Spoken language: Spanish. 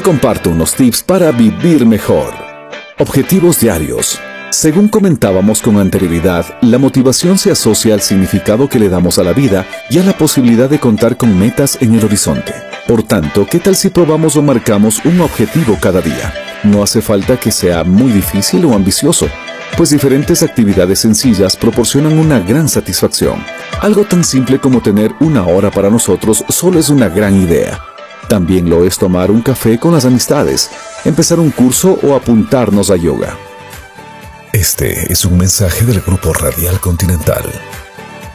Te comparto unos tips para vivir mejor. Objetivos diarios. Según comentábamos con anterioridad, la motivación se asocia al significado que le damos a la vida y a la posibilidad de contar con metas en el horizonte. Por tanto, ¿qué tal si probamos o marcamos un objetivo cada día? No hace falta que sea muy difícil o ambicioso, pues diferentes actividades sencillas proporcionan una gran satisfacción. Algo tan simple como tener una hora para nosotros solo es una gran idea. También lo es tomar un café con las amistades, empezar un curso o apuntarnos a yoga. Este es un mensaje del Grupo Radial Continental.